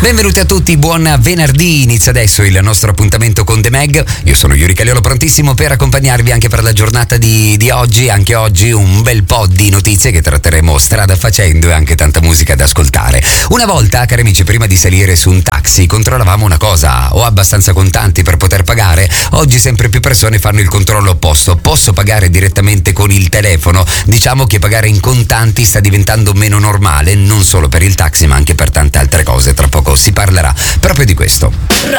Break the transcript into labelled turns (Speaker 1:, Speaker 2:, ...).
Speaker 1: Benvenuti a tutti, buon venerdì, inizia adesso il nostro appuntamento con The Mag. Io sono Yuri Caliolo, prontissimo per accompagnarvi anche per la giornata di oggi. Anche oggi un bel po' di notizie che tratteremo strada facendo e anche tanta musica da ascoltare. Una volta, cari amici, prima di salire su un taxi controllavamo una cosa: ho abbastanza contanti per poter pagare? Oggi sempre più persone fanno il controllo opposto: posso pagare direttamente con il telefono? Diciamo che pagare in contanti sta diventando meno normale, non solo per il taxi ma anche per tante altre cose. Tra poco si parlerà proprio di questo.